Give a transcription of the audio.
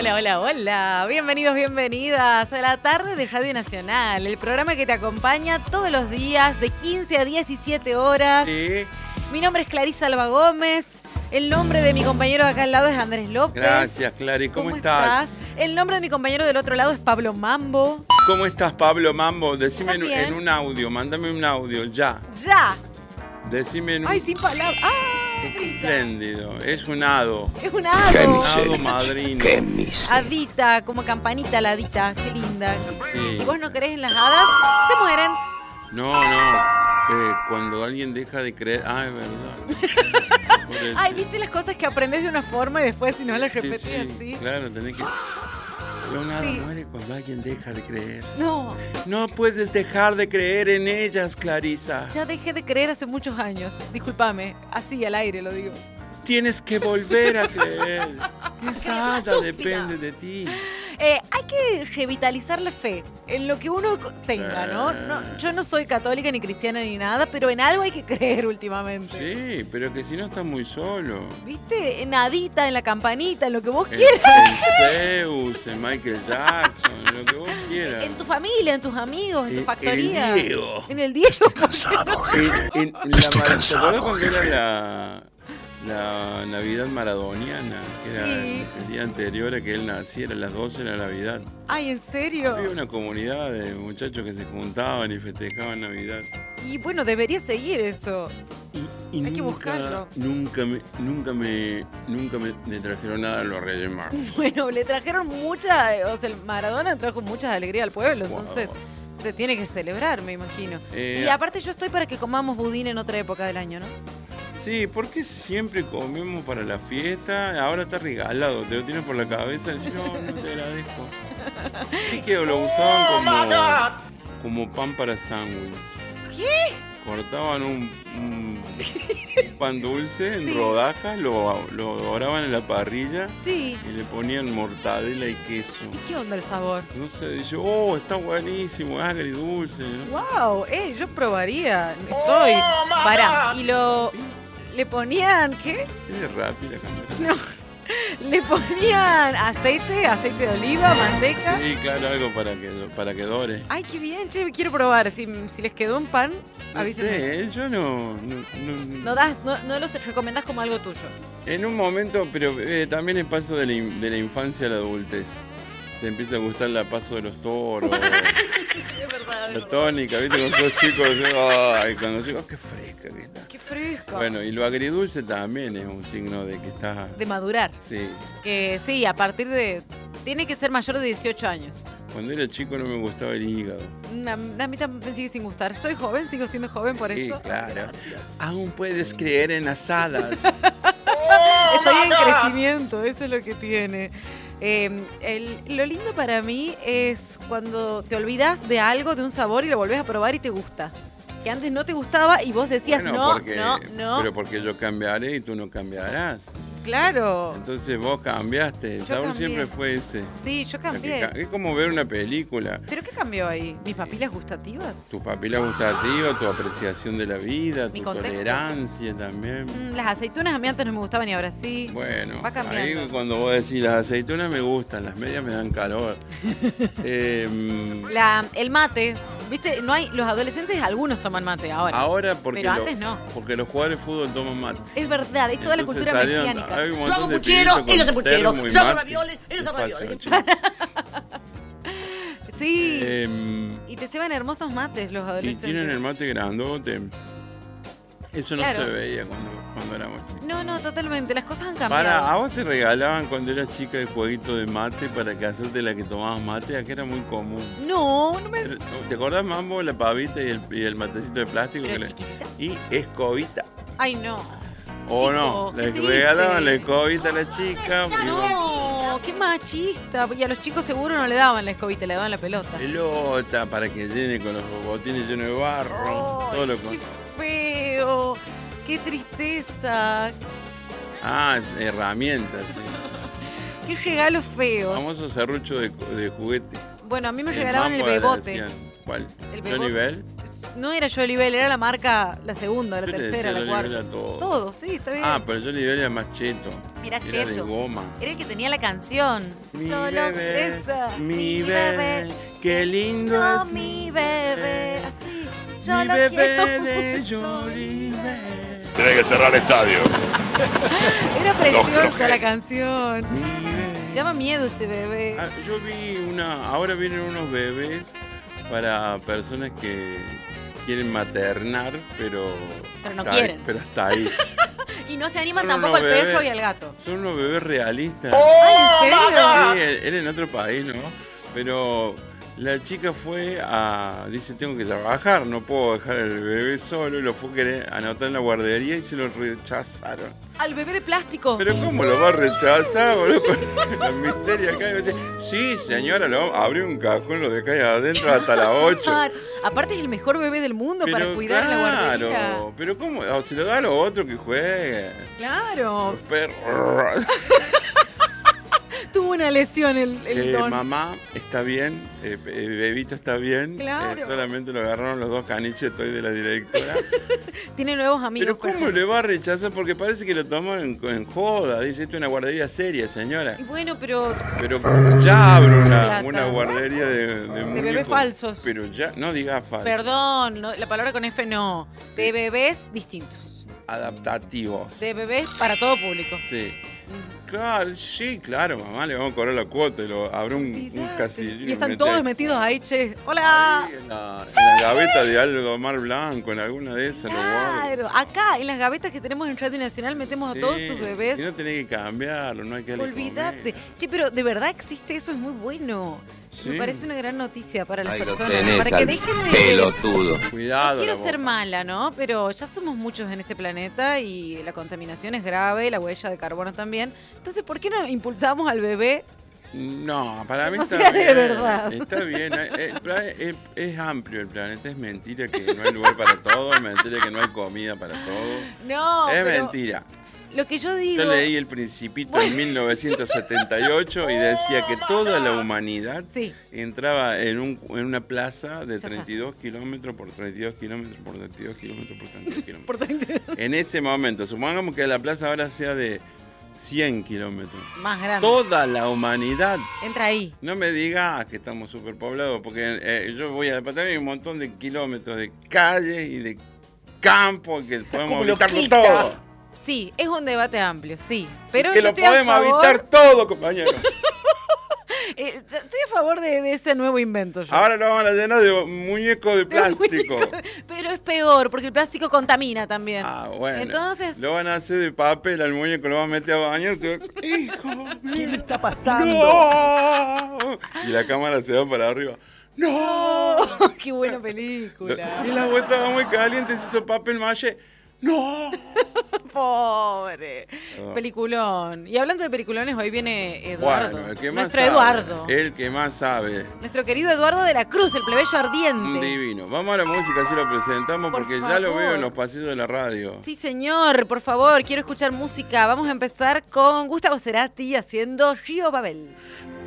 Hola, hola, hola. Bienvenidos, bienvenidas a la tarde de Radio Nacional, el programa que te acompaña todos los días de 15 a 17 horas. Sí. Mi nombre es Clarisa Alba Gómez. El nombre de mi compañero de acá al lado es Andrés López. Gracias, Clary. ¿Cómo estás? El nombre de mi compañero del otro lado es Pablo Mambo. ¿Cómo estás, Pablo Mambo? Decime ¿Estás en un audio, mándame un audio, ya. ¡Ya! Decime en un... ¡Ay, sin palabras! ¡Ay! Espléndido, es un hado. Es un hado. Un hado madrino. Qué miseria. Hadita, como campanita la hadita. Qué linda. Sí. Si vos no crees en las hadas, se mueren. No, cuando alguien deja de creer... Ah, es verdad. Por eso. Ay, ¿viste las cosas que aprendes de una forma y después si no las Sí, repetías sí, así? claro, tenés que... Pero un hado Sí. muere cuando alguien deja de creer. No, No puedes dejar de creer en ellas, Clarisa. ya dejé de creer hace muchos años. Discúlpame, así al aire lo digo. Tienes que volver a creer. Esa hada depende de ti. Hay que revitalizar la fe en lo que uno tenga, ¿no? Yo no soy católica ni cristiana ni nada, pero en algo hay que creer últimamente. Sí, pero que si no estás muy solo. ¿Viste? En Hadita, en la campanita, en lo que vos En quieras. Zeus, en Michael Jackson, en lo que vos quieras. En tu familia, en tus amigos, en tu factoría. En el Diego. En el Diego. En la ¿te acordás cuando era la Navidad maradoniana? Que era Sí. el día anterior a que él naciera, a las 12 de la Navidad. Ay, ¿en serio? Había una comunidad de muchachos que se juntaban y festejaban Navidad. Y bueno, debería seguir eso. Y Hay que buscarlo. Nunca me trajeron nada a los Reyes Magos. Bueno, le trajeron mucha, o sea, el Maradona trajo mucha alegría al pueblo, Wow. entonces se tiene que celebrar, me imagino. Eh, Y aparte yo estoy para que comamos budín en otra época del año, ¿no? Sí, porque siempre comemos para la fiesta, ahora está regalado, te lo tienes por la cabeza y decís, no te agradezco. Sí que lo usaban como pan para sándwich. ¿Qué? Cortaban un pan dulce en Sí. rodajas, lo doraban en la parrilla Sí. y le ponían mortadela y queso. ¿Y qué onda el sabor? No sé, dice, oh, está buenísimo, es agridulce, ¿no? ¡Wow! Yo probaría. Estoy. Pará. Y le ponían, ¿qué? Es rápido la cámara. No. Le ponían aceite de oliva, manteca. Sí, claro, algo para que dore. Ay, qué bien, che, quiero probar. Si les quedó un pan, No avísenme. sé, yo no No los recomendás como algo tuyo. En un momento, pero también el paso de la infancia a la adultez. Te empieza a gustar la paso de los toros, Es verdad. la tónica, ¿viste? Cuando sos chico, cuando digo, qué fresca que está. Qué fresco. Bueno, y lo agridulce también es un signo de que estás... De madurar. Sí. Que sí, a partir de... Tiene que ser mayor de 18 años. Cuando era chico no me gustaba el hígado. A mí también me sigue sin gustar. Soy joven, sigo siendo joven por Sí, eso. claro. Gracias. Aún puedes creer en las hadas. Estoy en crecimiento, eso es lo que tiene. Lo lindo para mí es cuando te olvidas de algo, de un sabor y lo volvés a probar y te gusta. Que antes no te gustaba y vos decías Bueno, no. Pero porque yo cambiaré y tú no cambiarás. Claro. Entonces vos cambiaste, el Yo sabor cambié. siempre fue ese. Sí, yo cambié. Es como ver una película. ¿Pero qué cambió ahí? ¿Mis papilas gustativas? Tu papila gustativa, tu apreciación de la vida, Mi tu contexto. tolerancia también. Las aceitunas a mí antes no me gustaban y ahora sí. Bueno, Va cambiando. ahí cuando vos decís las aceitunas me gustan, las medias me dan calor. El mate, ¿viste? No hay, los adolescentes algunos toman mate ahora. Ahora porque, Pero antes no. porque los jugadores de fútbol toman mate. Es verdad, es toda la Entonces cultura salieron- mesiánica. hay un Yo montón hago de puchero, pibitos con ellos hacen puchero. termo y Yo hago mate. ravioles, ellos ¿Qué hacen pasa, ravioles. chicos? Sí. Em, Y te llevan hermosos mates los y adolescentes. tienen el mate grandote. Eso no Claro. se veía cuando éramos chicos. No, totalmente. Las cosas han cambiado. ¿A vos te regalaban cuando eras chica el jueguito de mate para que hacerte la que tomabas mate? Acá era muy común. No me... Pero, ¿te acordás, Mambo, la pavita y el matecito de plástico? ¿Pero que chiquitita? y escobita. Ay, no. ¿O Chico, no? qué Le triste. regalaban la escobita a la chica. No, qué machista. Y a los chicos seguro no le daban la escobita, le daban la pelota. Pelota para que llene con los botines llenos de barro. Ay, todo lo qué feo. Qué tristeza. Herramientas. Sí. Qué regalos feos. Famoso serrucho de juguete. Bueno, a mí me El regalaban el Mambo le bebote. decían. ¿Cuál? El ¿Johnny bebote. Bell? No era Jolly Bell, era la marca, la segunda, la Yo le tercera, decía la cuarta. Jolly Bell a todo. Todo, sí, está bien. Ah, pero Jolly Bell era más cheto. Era de cheto. goma. Era el que tenía la canción. Mi Yo bebé, esa, mi bebé, qué lindo no, es mi bebé. Así. Yo mi lo bebé quiero de mucho. Jolly Bell. Tiene que cerrar el estadio. Era preciosa crujé. la canción. Mi bebé. Daba miedo ese bebé. Ah, yo vi ahora vienen unos bebés para personas que quieren maternar, pero Pero no hasta quieren. pero hasta ahí. Y no se animan Son tampoco unos al perro bebés. y al gato. Son unos bebés realistas. Ay, ¿en serio? Sí, él en otro país, ¿no? Pero la chica dice, tengo que trabajar, no puedo dejar al bebé solo, y lo fue a querer anotar en la guardería y se lo rechazaron. Al bebé de plástico. Pero ¿cómo lo va a rechazar, boludo? Con la miseria acá. Y me dice, sí, señora, abrió un cajón, lo dejá ahí adentro hasta las 8. Claro. Aparte es el mejor bebé del mundo para cuidar en la guardería. Claro, pero ¿cómo? Se lo da a los otros que jueguen. Claro. Los perros. Tuvo una lesión el don. Mamá está bien, Bebito está bien. Claro. Solamente lo agarraron los dos caniches de la directora. Tiene nuevos amigos. Pero ¿cómo le va a rechazar? Porque parece que lo toman en joda. Dice, esto es una guardería seria, señora. Y bueno, pero Pero ya abro Plata. una guardería de bebés muñecos. falsos. Pero ya, no digas falsos. Perdón, la palabra con F no. De bebés distintos. Adaptativos. De bebés para todo público. Sí. Claro, sí, claro, mamá, le vamos a cobrar la cuota y lo abre un Olvídate. casillo. Y están mete todos ahí. metidos ahí, che. ¡Hola! Ahí en la gaveta de Aldo Mar Blanco, en alguna de esas, lo guardo. Claro, acá en las gavetas que tenemos en Radio Nacional metemos a todos Sí, sus bebés. Y no tenés que cambiarlo, no hay que darle Olvídate. comer. Che, pero de verdad existe eso, es muy bueno. Sí. Me parece una gran noticia para las Ahí lo personas. tenés Para que al dejen de. pelotudo. Cuidado. No quiero la ser boca. mala, ¿no? Pero ya somos muchos en este planeta y la contaminación es grave, la huella de carbono también. Entonces, ¿por qué no impulsamos al bebé? No, para mí No está sea de bien. verdad. Está bien. Es amplio el planeta. Es mentira que no hay lugar para todo. Es mentira que no hay comida para todo. No, Es pero mentira. lo que yo digo. Yo leí El Principito en 1978 y decía que toda la humanidad Sí. entraba en una plaza de está. 32 kilómetros por 32 kilómetros por 32 kilómetros por 32 kilómetros. Por 30 En ese momento, supongamos que la plaza ahora sea de 100 kilómetros. más grande. Toda la humanidad. Entra ahí. No me digas que estamos superpoblados, porque yo voy a la Patagonia y hay un montón de kilómetros de calles y de campo que podemos habitarlo todo. Sí, es un debate amplio, sí. Pero Que yo lo estoy a podemos favor, habitar todo, compañero. estoy a favor de ese nuevo invento yo. Ahora lo van a llenar de muñecos de plástico. Pero es peor, porque el plástico contamina también. Ah, bueno. Entonces, Lo van a hacer de papel al muñeco, lo van a meter a bañar. ¡Hijo mío! ¿Qué le está pasando? ¡No! Y la cámara se va para arriba. ¡No! qué buena película. Y la agua estaba muy caliente, se hizo papel maché. ¡No! Pobre. Ah. Peliculón. Y hablando de peliculones, hoy viene Eduardo. Bueno, el que más Nuestro sabe, Eduardo. El que más sabe. Nuestro querido Eduardo de la Cruz, el plebeyo ardiente. Divino. Vamos a la música, así lo presentamos, Por porque ya lo favor. veo en los pasillos de la radio. Sí, señor, por favor, quiero escuchar música. Vamos a empezar con Gustavo Cerati haciendo Río Babel.